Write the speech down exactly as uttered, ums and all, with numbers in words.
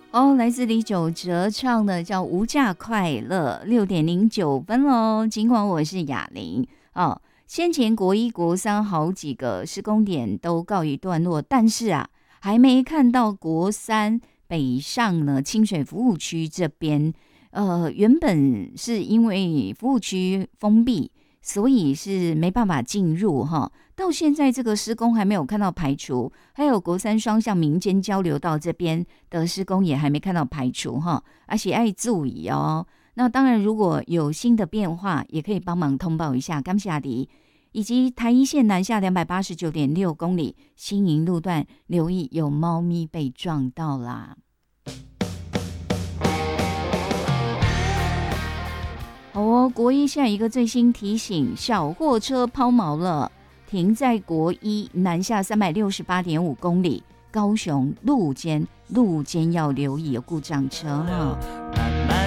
哦，来自李玖哲唱的叫《无价快乐》，六点零九分喽。尽管我是雅玲哦，先前国一、国三好几个施工点都告一段落，但是啊，还没看到国三北上呢清水服务区这边，呃，原本是因为服务区封闭，所以是没办法进入哈。到现在这个施工还没有看到排除，还有国三双向民间交流道这边的施工也还没看到排除哈，而且要注意哦。那当然，如果有新的变化，也可以帮忙通报一下。感谢你，以及台一线南下两百八十九点六公里新营路段，留意有猫咪被撞到啦。好哦，国一下一个最新提醒：小货车抛锚了。停在国一南下三百六十八点五公里，高雄路肩路肩要留意有故障车哈。慢慢